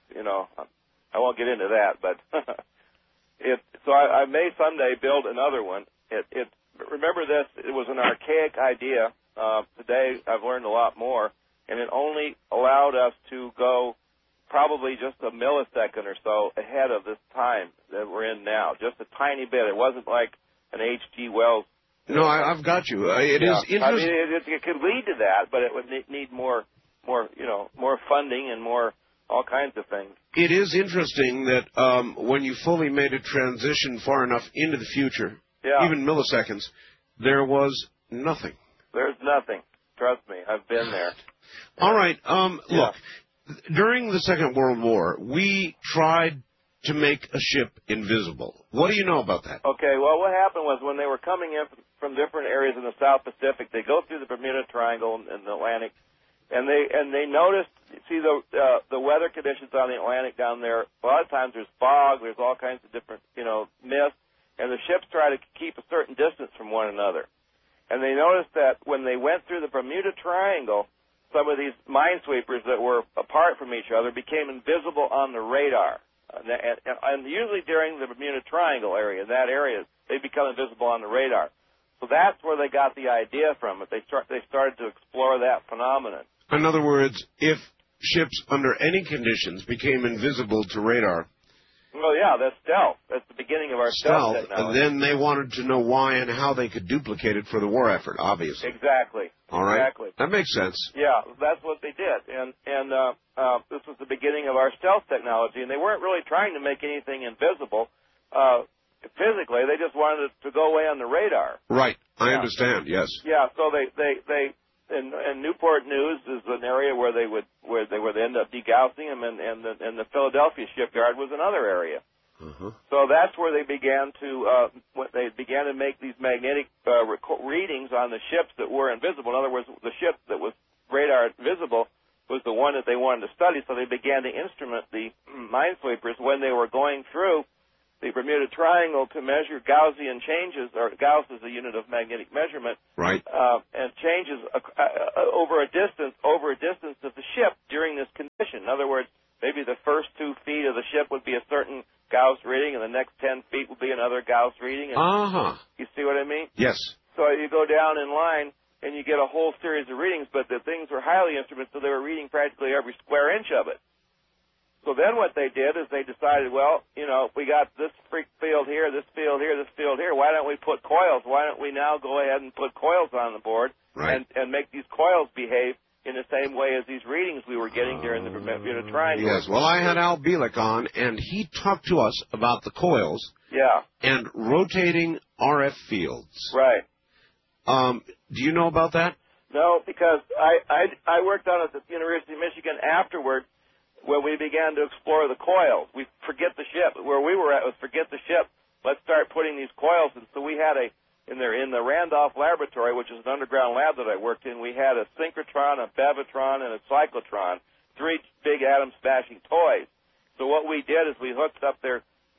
I won't get into that, but so I may someday build another one. Remember this, it was an archaic idea. Today I've learned a lot more, and it only allowed us to go probably just a millisecond or so ahead of this time that we're in now, just a tiny bit. It wasn't like an H.G. Wells. No, I've got you. It is interesting. I mean, it could lead to that, but it would need more funding and more all kinds of things. It is interesting that when you fully made a transition far enough into the future, even milliseconds, there was nothing. There's nothing. Trust me, I've been there. All right. Look, during the Second World War, we tried to make a ship invisible. What do you know about that? Okay, well, what happened was when they were coming in from different areas in the South Pacific, they go through the Bermuda Triangle and the Atlantic, and they noticed, see the weather conditions on the Atlantic down there. A lot of times there's fog, there's all kinds of different mist, and the ships try to keep a certain distance from one another. And they noticed that when they went through the Bermuda Triangle, some of these minesweepers that were apart from each other became invisible on the radar. And usually during the Bermuda Triangle area, they become invisible on the radar. So that's where they got the idea from. They started to explore that phenomenon. In other words, if ships under any conditions became invisible to radar. Well, yeah, that's stealth. That's the beginning of our stealth technology. And then they wanted to know why and how they could duplicate it for the war effort, obviously. Exactly. All right. Exactly. That makes sense. Yeah, that's what they did. And this was the beginning of our stealth technology. And they weren't really trying to make anything invisible physically. They just wanted it to go away on the radar. Right. I understand. Yes. Yeah. So they and Newport News is an area where they would end up degaussing them, and the Philadelphia shipyard was another area. Uh-huh. So that's where they began to make these magnetic readings on the ships that were invisible. In other words, the ship that was radar visible was the one that they wanted to study. So they began to instrument the minesweepers when they were going through the Bermuda Triangle to measure Gaussian changes, or Gauss is a unit of magnetic measurement, right? And changes over a distance of the ship during this condition. In other words, maybe the first 2 feet of the ship would be a certain Gauss reading, and the next 10 feet would be another Gauss reading. You see what I mean? Yes. So you go down in line, and you get a whole series of readings, but the things were highly instrumented, so they were reading practically every square inch of it. So then what they did is they decided, well, we got this field here, this field here, this field here. Why don't we put coils? Why don't we now go ahead and put coils on the board and make these coils behave in the same way as these readings we were getting during the Bermuda Triangle. Yes, well, I had Al Bielek on, and he talked to us about the coils and rotating RF fields. Right. Do you know about that? No, because I worked on it at the University of Michigan afterward when we began to explore the coils. We forget the ship. Where we were at was forget the ship. Let's start putting these coils in. So we had in the Randolph Laboratory, which is an underground lab that I worked in, we had a synchrotron, a bevitron, and a cyclotron, 3 big atom-smashing toys. So what we did is we hooked up their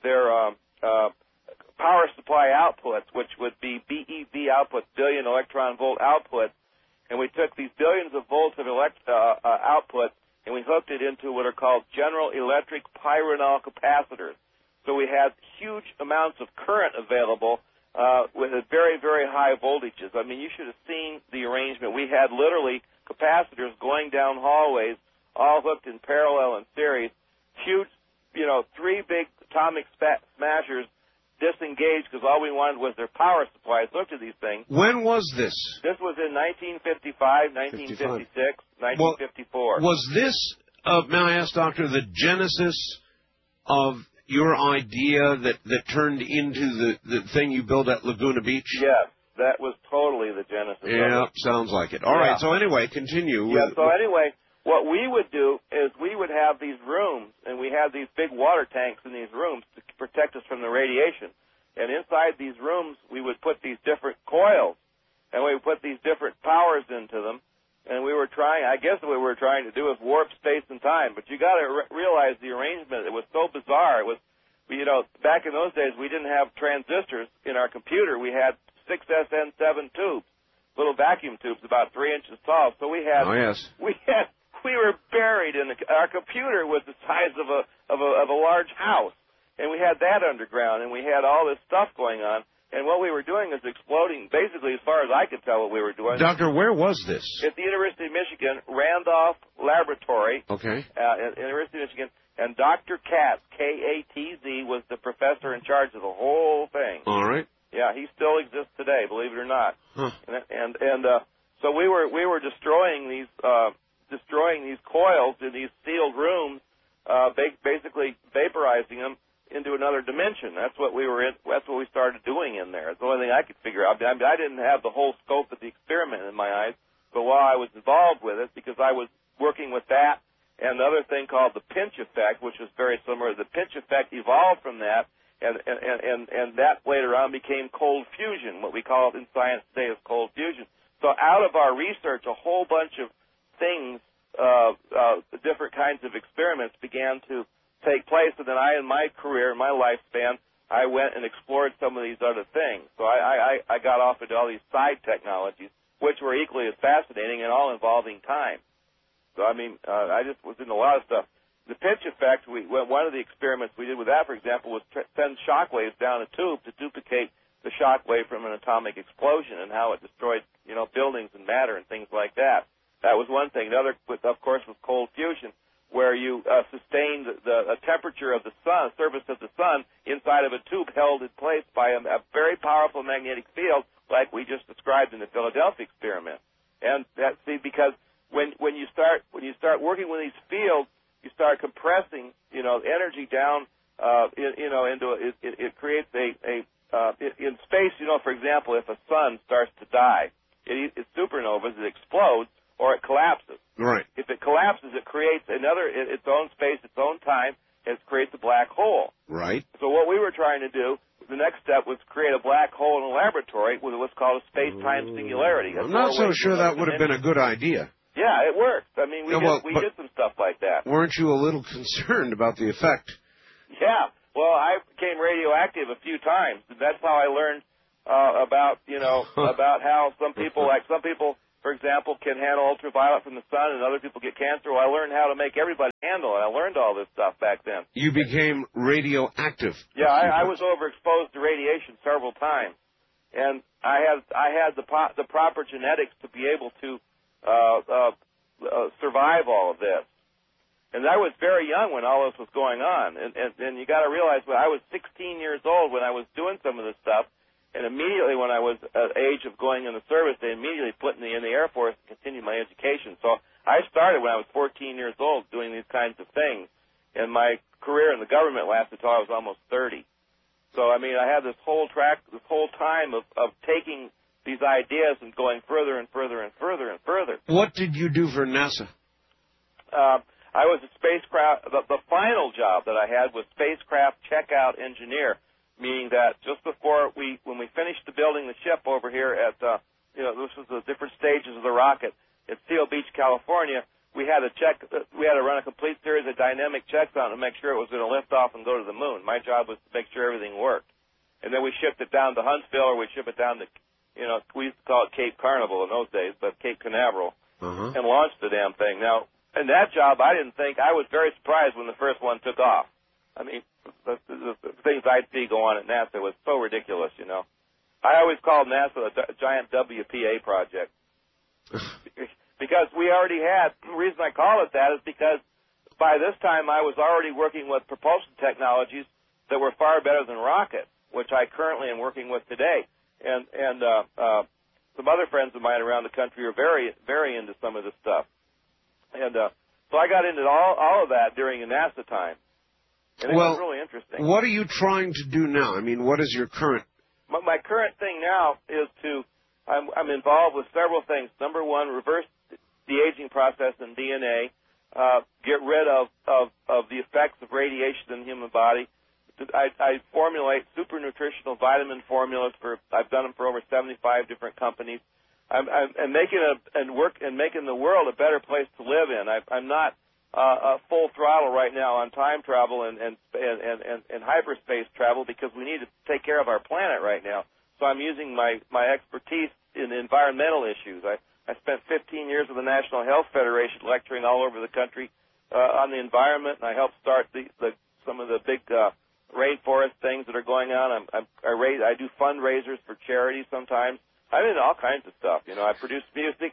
power supply outputs, which would be BeV outputs, billion electron volt outputs, and we took these billions of volts of output and we hooked it into what are called General Electric pyranol capacitors. So we had huge amounts of current available with very, very high voltages. I mean, you should have seen the arrangement. We had literally capacitors going down hallways, all hooked in parallel and series, huge, 3 big atomic smashers disengaged because all we wanted was their power supplies hooked to these things. When was this? This was in 1955, 1956, 1954. Was this, may I ask, Doctor, the genesis of your idea that turned into the thing you built at Laguna Beach? Yes, that was totally the genesis. Yeah, sounds like it. All right, so anyway, continue. Yeah, so anyway, what we would do is we would have these rooms, and we had these big water tanks in these rooms to protect us from the radiation. And inside these rooms, we would put these different coils, and we would put these different powers into them. And we were trying, I guess what we were trying to do is warp space and time. But you got to realize the arrangement. It was so bizarre. It was, back in those days, we didn't have transistors in our computer. We had 6SN7 tubes, little vacuum tubes about 3 inches tall. So we had, we were buried in our computer was the size of a large house, and we had that underground, and we had all this stuff going on. And what we were doing is exploding, basically, as far as I could tell what we were doing. Doctor, where was this? At the University of Michigan, Randolph Laboratory. Okay. At the University of Michigan. And Dr. Katz, K-A-T-Z, was the professor in charge of the whole thing. All right. Yeah, he still exists today, believe it or not. Huh. So we were destroying these coils in these sealed rooms, basically vaporizing them into another dimension. That's what we were in. That's what we started doing in there. It's the only thing I could figure out. I didn't have the whole scope of the experiment in my eyes, but while I was involved with it, because I was working with that and the other thing called the pinch effect, which was very similar. The pinch effect evolved from that, and that later on became cold fusion. What we call it in science today is cold fusion. So out of our research, a whole bunch of things, different kinds of experiments began to take place, and then in my career, in my lifespan, I went and explored some of these other things. So I got off into all these side technologies, which were equally as fascinating and all involving time. So, I just was in a lot of stuff. The pinch effect, one of the experiments we did with that, for example, was send shock waves down a tube to duplicate the shock wave from an atomic explosion and how it destroyed, buildings and matter and things like that. That was one thing. The other, of course, was cold fusion, where you sustained the temperature of the sun, surface of the sun, inside of a tube held in place by a very powerful magnetic field, like we just described in the Philadelphia experiment. And because when you start working with these fields, you start compressing, energy down, into it creates in space. For example, if a sun starts to die, it supernovas, it explodes, or it collapses. Right. If it collapses, it creates its own space, its own time, and it creates a black hole. Right. So what we were trying to do, the next step was create a black hole in a laboratory with what's called a space-time singularity. I'm not so sure that would have been a good idea. Yeah, it worked. We did some stuff like that. Weren't you a little concerned about the effect? Yeah. Well, I became radioactive a few times. That's how I learned about how some people, for example, can handle ultraviolet from the sun, and other people get cancer. Well, I learned how to make everybody handle it. I learned all this stuff back then. You became radioactive. Yeah, I was overexposed to radiation several times, and I had the proper genetics to be able to survive all of this. And I was very young when all this was going on, and you got to realize, I was 16 years old when I was doing some of this stuff. And immediately when I was at the age of going in the service, they immediately put me in the Air Force and continued my education. So I started when I was 14 years old doing these kinds of things. And my career in the government lasted until I was almost 30. So, I mean, I had this whole time of taking these ideas and going further and further and further and further. What did you do for NASA? I was a spacecraft. The final job that I had was spacecraft checkout engineer, meaning that just before when we finished building the ship over here at, this was the different stages of the rocket at Seal Beach, California. We had to run a complete series of dynamic checks on it to make sure it was going to lift off and go to the moon. My job was to make sure everything worked. And then we shipped it down to Huntsville, or we ship it down to, we used to call it Cape Carnival in those days, but Cape Canaveral, and launched the damn thing. Now, in that job, I was very surprised when the first one took off. I mean, the things I'd see go on at NASA was so ridiculous, I always called NASA a giant WPA project. Because we already had, the reason I call it that is because by this time I was already working with propulsion technologies that were far better than rockets, which I currently am working with today. And some other friends of mine around the country are very, very into some of this stuff. And so I got into all of that during the NASA time. And it was really interesting. What are you trying to do now? I mean, what is your current? My current thing now is I'm involved with several things. Number one, reverse the aging process in DNA, get rid of the effects of radiation in the human body. I formulate super nutritional vitamin formulas I've done them for over 75 different companies. I'm making making the world a better place to live in. I'm not full throttle right now on time travel and hyperspace travel because we need to take care of our planet right now. So I'm using my expertise in environmental issues. I spent 15 years with the National Health Federation lecturing all over the country on the environment, and I helped start some of the big rainforest things that are going on. I do fundraisers for charities sometimes. I'm into all kinds of stuff. I produce music.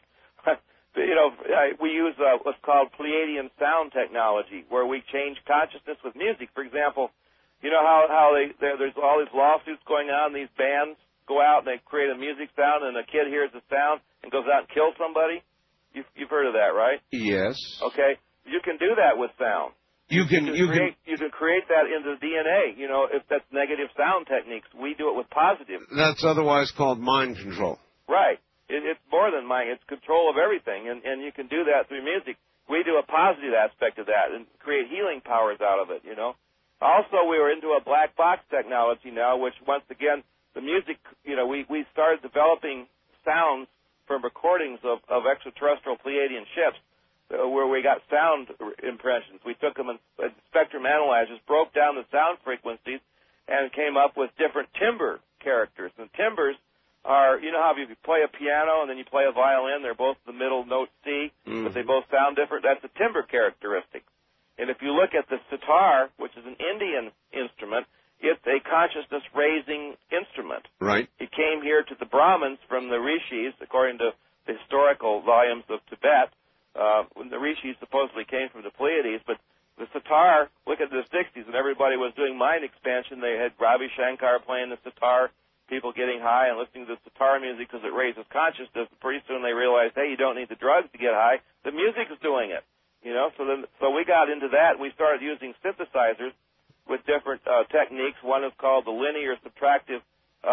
We use what's called Pleiadian sound technology, where we change consciousness with music. For example, how there's all these lawsuits going on. These bands go out and they create a music sound, and a kid hears the sound and goes out and kills somebody. You've heard of that, right? Yes. Okay. You can do that with sound. You can create that into DNA. If that's negative sound techniques, we do it with positive. That's otherwise called mind control. Right. It's more than mind. It's control of everything, and you can do that through music. We do a positive aspect of that and create healing powers out of it. Also, we were into a black box technology now, which once again, the music. We started developing sounds from recordings of extraterrestrial Pleiadian ships, where we got sound impressions. We took them and spectrum analyzers, broke down the sound frequencies, and came up with different timbre characters. And timbres are, how if you play a piano and then you play a violin, they're both the middle note C, but they both sound different. That's a timbre characteristic. And if you look at the sitar, which is an Indian instrument, it's a consciousness-raising instrument. Right. It came here to the Brahmins from the Rishis, according to the historical volumes of Tibet. When the Rishis supposedly came from the Pleiades, but the sitar, look at the 60s, and everybody was doing mind expansion. They had Ravi Shankar playing the sitar, people getting high and listening to the sitar music because it raises consciousness. Pretty soon they realized, hey, you don't need the drugs to get high. The music is doing it. So we got into that. We started using synthesizers with different techniques. One is called the linear synthesis.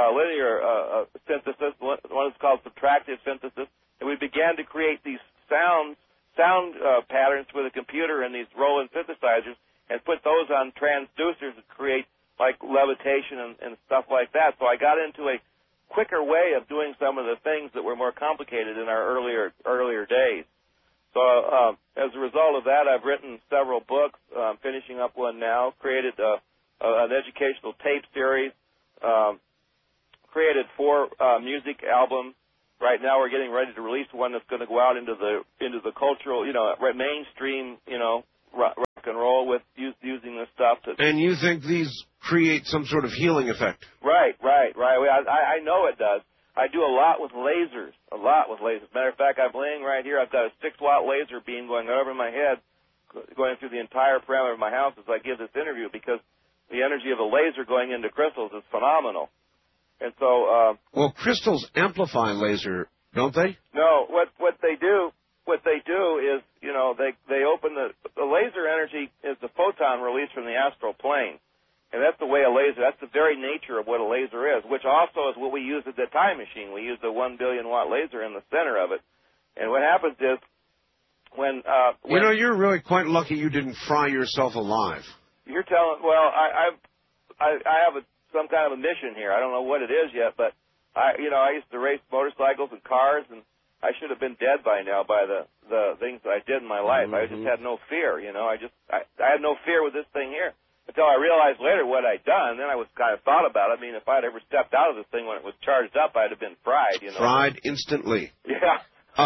One is called subtractive synthesis. And we began to create these sound patterns with a computer and these Roland synthesizers and put those on transducers to create like levitation and stuff like that. So I got into a quicker way of doing some of the things that were more complicated in our earlier days. So as a result of that, I've written several books. I'm finishing up one now. Created an educational tape series. Created 4 music albums. Right now, we're getting ready to release one that's going to go out into the cultural, mainstream, rock and roll with using this stuff. And you think these create some sort of healing effect? Right. I know it does. I do a lot with lasers. Matter of fact, I'm laying right here. I've got a 6-watt laser beam going over my head, going through the entire perimeter of my house as I give this interview, because the energy of a laser going into crystals is phenomenal. And so, well, crystals amplify laser, don't they? no, what they do is, you know, they open the laser energy is the photon released from the astral plane. And that's the way a laser, that's the very nature of what a laser is, which also is what we use at the time machine. We use the 1 billion watt laser in the center of it. And what happens is when you know, you're really quite lucky you didn't fry yourself alive. You're telling, well, I have some kind of a mission here. I don't know what it is yet, but I used to race motorcycles and cars, and I should have been dead by now by the things that I did in my life. I just had no fear, you know. I had no fear with this thing here until I realized later what I'd done. Then I was kind of thought about it. I mean, if I'd ever stepped out of this thing when it was charged up, I'd have been fried, you know. Fried instantly. Yeah.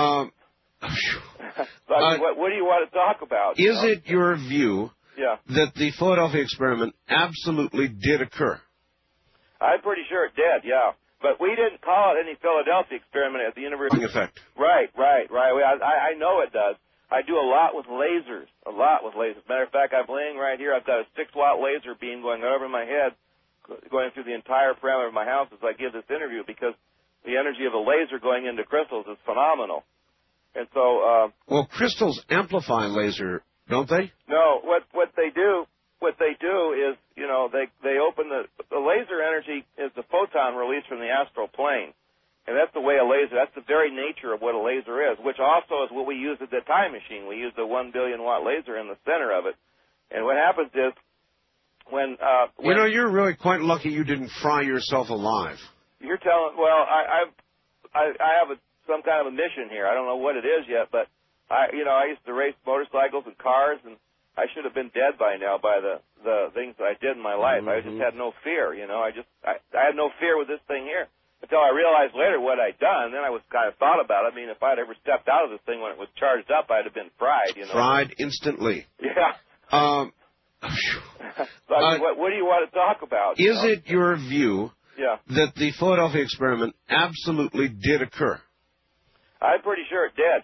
So, I mean, what do you want to talk about? Is it your view that the Philadelphia experiment absolutely did occur? I'm pretty sure it did, yeah. But we didn't call it any Philadelphia experiment at the University. Effect. Right. I know it does. I do a lot with lasers, Matter of fact, I'm laying right here. I've got a 6-watt laser beam going over my head, going through the entire perimeter of my house as I give this interview, because the energy of a laser going into crystals is phenomenal. And so, well, crystals amplify laser, don't they? No, what they do is, you know, they open the laser energy is the photon released from the astral plane. And that's the way a laser, that's the very nature of what a laser is, which also is what we use at the time machine. We use the 1 billion watt laser in the center of it. And what happens is when you know, you're really quite lucky you didn't fry yourself alive. You're telling, well, I have some kind of a mission here. I don't know what it is yet, but I used to race motorcycles and cars, and I should have been dead by now by the things that I did in my life. I just had no fear, you know. I had no fear with this thing here until I realized later what I'd done. Then I was kind of thought about it. I mean, if I'd ever stepped out of this thing when it was charged up, I'd have been fried, you know. Fried instantly. Yeah. So, I mean, what do you want to talk about? Is it your view that the Philadelphia experiment absolutely did occur? I'm pretty sure it did.